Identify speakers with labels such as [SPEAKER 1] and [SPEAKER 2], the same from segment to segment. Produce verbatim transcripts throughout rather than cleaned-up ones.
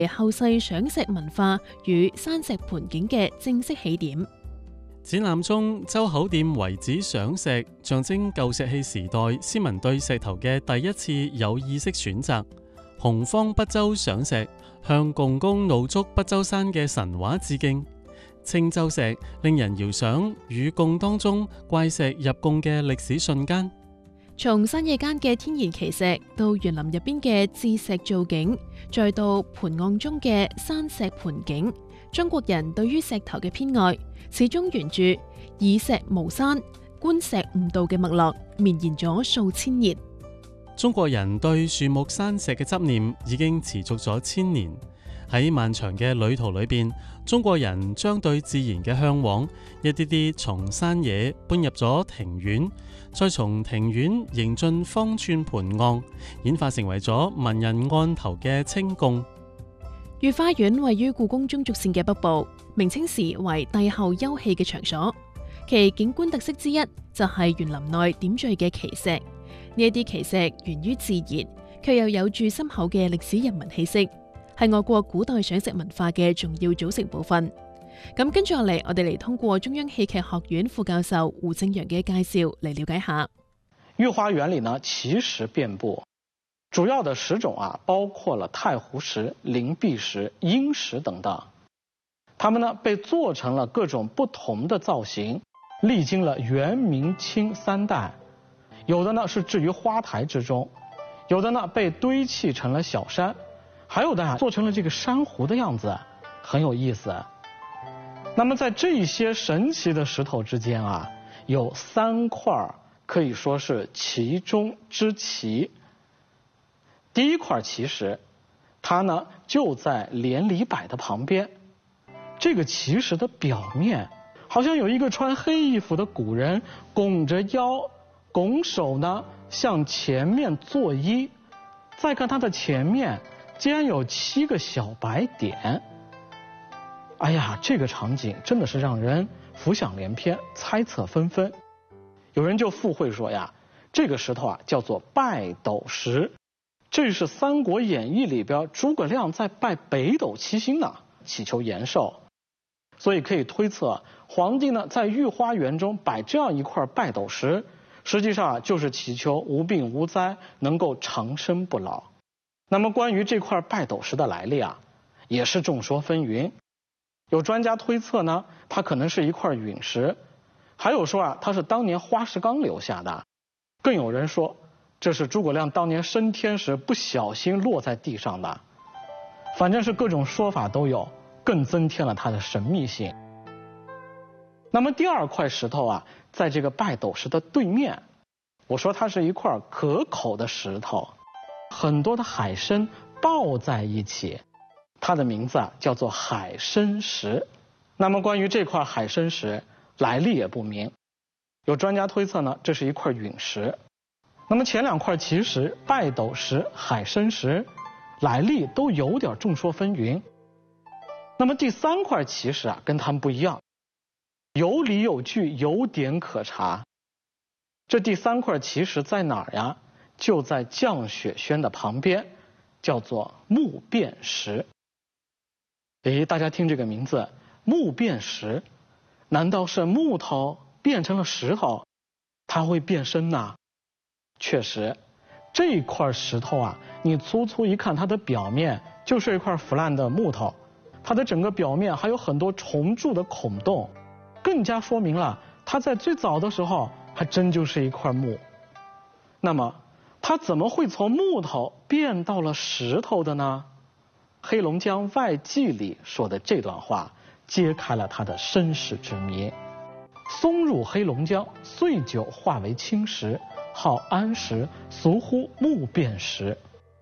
[SPEAKER 1] 後世賞石文化與山石盆景嘅正式起點。
[SPEAKER 2] 展覽中，周口店遺址賞石，象徵舊石器時代先民對石頭嘅第一次有意識選擇。洪荒北周賞石，向共工怒觸北周山嘅神話致敬。青州石令人遙想與貢當中怪石入貢嘅歷史瞬間。
[SPEAKER 1] 從山野間嘅天然奇石，到園林入邊嘅置石造景，再到盆岸中嘅山石盆景，中國人對於石頭嘅偏愛，始終沿住以石無山、觀石悟道嘅脈絡，綿延咗數千年。
[SPEAKER 2] 中國人對樹木山石嘅執念已經持續咗千年。喺漫長嘅旅途裏邊，中國人將對自然嘅向往一啲啲從山野搬入咗庭院，再從庭院迎進方寸盆岸，演化成為咗文人案頭嘅清供。
[SPEAKER 1] 御花園位於故宮中軸線嘅北部，明清時為帝后休憩嘅場所。其景觀特色之一就係園林內點綴嘅奇石。呢一啲奇石源於自然，卻又有住深厚嘅歷史人文氣息，係我國古代賞石文化嘅重要組成部分。咁跟住落嚟，我哋嚟通過中央戲劇學院副教授胡正陽嘅介紹嚟了解下。
[SPEAKER 3] 御花園裏呢，奇石遍布，主要的石種啊，包括了太湖石、靈璧石、鷹石等等。它們呢被做成了各種不同的造型，歷經了元、明、清三代。有的呢是置於花台之中，有的呢被堆砌成了小山，還有的啊做成了這個珊瑚的樣子，很有意思。那麼在這些神奇的石頭之間啊，有三塊可以說是奇中之奇。第一塊奇石，它呢就在連理柏的旁邊。這個奇石的表面好像有一個穿黑衣服的古人拱着腰，拱手呢向前面作揖。再看它的前面竟然有七個小白點。哎呀，這個場景真的是讓人浮想聯翩，猜測紛紛。有人就附會說呀，這個石頭啊叫做拜斗石，這是《三國演義》裏邊諸葛亮在拜北斗七星呢，祈求延壽。所以可以推測，皇帝呢在御花園中擺這樣一塊拜斗石，實際上就是祈求無病無災，能夠長生不老。那麼關於這塊拜斗石的來歷啊，也是眾說紛紜。有專家推測呢，它可能是一塊隕石，還有說啊，它是當年花石綱留下的，更有人說這是諸葛亮當年升天時不小心落在地上的。反正是各種說法都有，更增添了它的神秘性。那麼第二塊石頭啊，在這個拜斗石的對面，我說它是一塊可口的石頭，很多的海參抱在一起，它的名字啊叫做海參石。那麼關於這塊海參石，來歷也不明，有專家推測呢，這是一塊隕石。那麼前兩塊奇石拜斗石、海參石，來歷都有點眾說紛紜。那麼第三塊奇石啊，跟他們不一樣，有理有據，有點可查。這第三塊奇石在哪兒呀？就在降雪軒的旁邊，叫做木變石。誒，大家聽這個名字，木變石，難道是木頭變成了石頭？它會變身呢？確實，這塊石頭啊，你粗粗一看，它的表面就是一塊腐爛的木頭，它的整個表面還有很多蟲蛀的孔洞，更加說明了它在最早的時候還真就是一塊木。那麼它怎麼會從木頭變到了石頭的呢？黑龍江外記裡說的這段話揭開了它的身世之謎。松入黑龍江，歲久化為青石，號安石，俗呼木變石。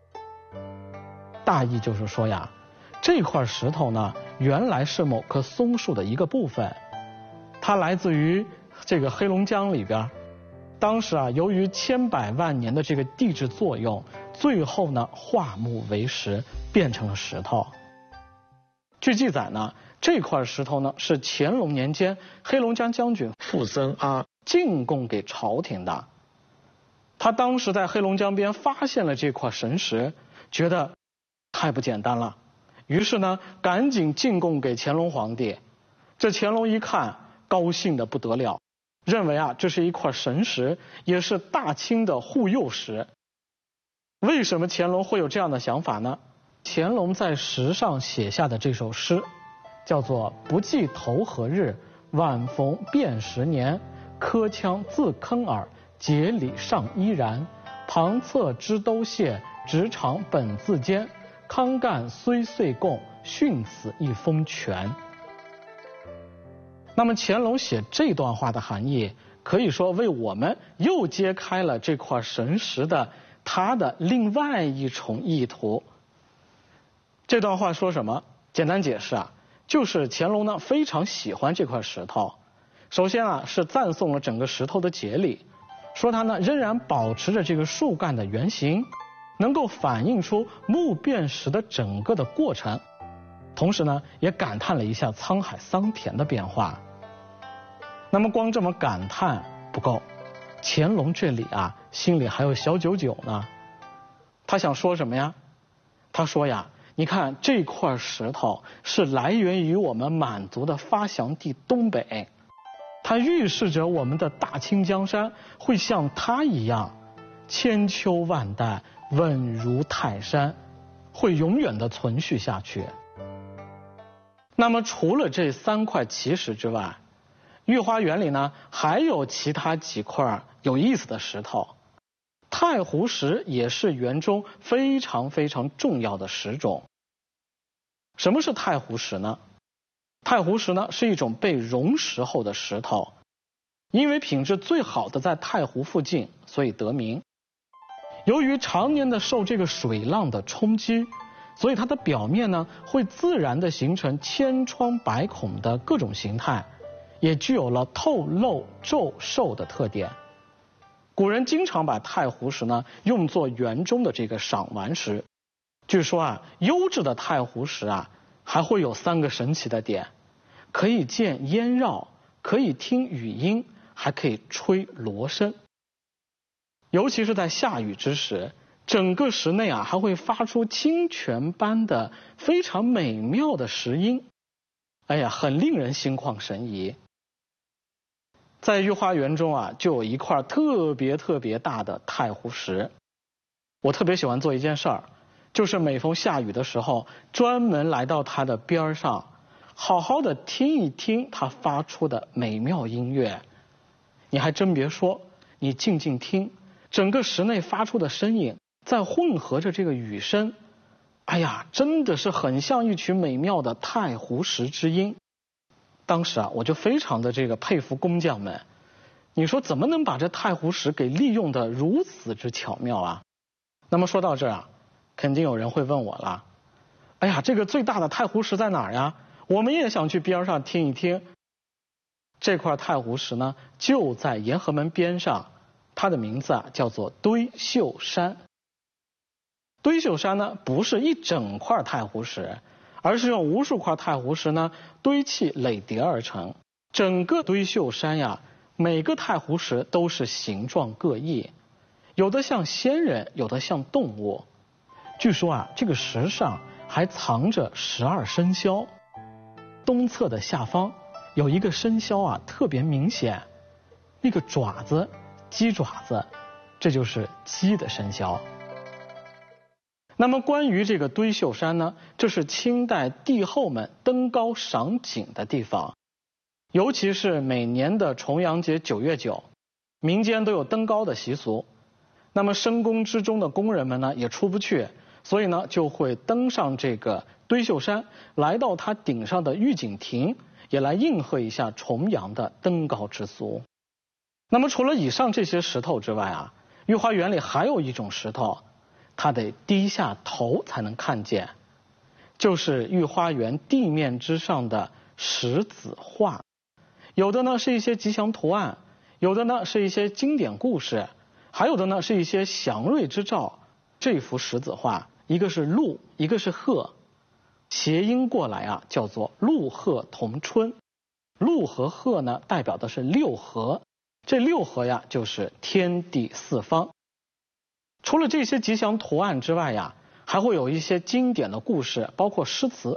[SPEAKER 3] 大意就是說呀，這塊石頭呢，原來是某棵松樹的一個部分，它來自於這個黑龍江裡邊。當時啊，由於千百萬年的這個地質作用，最後呢化木為石，變成了石頭。據記載呢，這塊石頭呢是乾隆年間黑龍江將軍傅增阿進貢給朝廷的。他當時在黑龍江邊發現了這塊神石，覺得太不簡單了， 于是呢，赶紧进贡给乾隆皇帝。这乾隆一看，高兴得不得了，认为啊，这是一块神石，也是大清的护佑石。为什么乾隆会有这样的想法呢？乾隆在石上写下的这首诗，叫做“不计头何日，晚逢变十年。科枪自坑耳，节礼尚依然。旁侧之都谢，职场本自坚。康干虽岁贡，训此一封全。”那么乾隆写这段话的含义，可以说为我们又揭开了这块神石的它的另外一重意图。这段话说什么？简单解释啊，就是乾隆呢非常喜欢这块石头。首先啊是赞颂了整个石头的节理，说它呢仍然保持着这个树干的原型，能够反映出木变石的整个的过程。同时呢也感叹了一下沧海桑田的变化。那么光这么感叹不够，乾隆这里啊心里还有小九九呢。他想说什么呀？他说呀，你看这块石头是来源于我们满族的发祥地东北，它预示着我们的大清江山会像它一样千秋万代，稳如泰山，会永远的存续下去。那么除了这三块奇石之外，御花园里呢还有其他几块有意思的石头。太湖石也是园中非常非常重要的石种。什么是太湖石呢？太湖石呢是一种被溶蚀后的石头，因为品质最好的在太湖附近，所以得名。由于常年的受这个水浪的冲击，所以它的表面呢会自然的形成千疮百孔的各种形态，也具有了透漏皱瘦的特点。古人经常把太湖石呢用作园中的这个赏玩石。据说啊，优质的太湖石啊还会有三个神奇的点：可以见烟绕，可以听雨音，还可以吹锣声。尤其是在下雨之时，整个石内啊还会发出清泉般的非常美妙的石音，哎呀，很令人心旷神怡。在御花园中啊，就有一块特别特别大的太湖石。我特别喜欢做一件事儿，就是每逢下雨的时候，专门来到它的边上，好好的听一听它发出的美妙音乐。你还真别说，你静静听，整个石内发出的声音再混合着这个雨声，哎呀，真的是很像一曲美妙的太湖石之音。当时啊，我就非常的这个佩服工匠们，你说怎么能把这太湖石给利用的如此之巧妙啊？那么说到这儿啊，肯定有人会问我了，哎呀，这个最大的太湖石在哪儿呀？我们也想去边上听一听。这块太湖石呢，就在沿河门边上，它的名字啊叫做堆秀山。堆秀山呢，不是一整块太湖石，而是用无数块太湖石呢堆砌垒叠而成。整个堆秀山呀，每个太湖石都是形状各异，有的像仙人，有的像动物。据说啊，这个石上还藏着十二生肖。东侧的下方有一个生肖啊，特别明显，那个爪子，鸡爪子，这就是鸡的生肖。那么关于这个堆秀山呢，这是清代帝后们登高赏景的地方，尤其是每年的重阳节九月九，民间都有登高的习俗。那么深宫之中的宫人们呢也出不去，所以呢就会登上这个堆秀山，来到它顶上的御景亭，也来应和一下重阳的登高之俗。那么除了以上这些石头之外啊，御花园里还有一种石头，它得低下头才能看见，就是御花园地面之上的石子画。有的呢是一些吉祥图案，有的呢是一些经典故事，还有的呢是一些祥瑞之兆。这幅石子画，一个是鹿，一个是鹤，谐音过来啊叫做鹿鹤同春。鹿和鹤呢代表的是六合，这六合呀就是天地四方。除了这些吉祥图案之外呀， 还会有一些经典的故事，包括诗词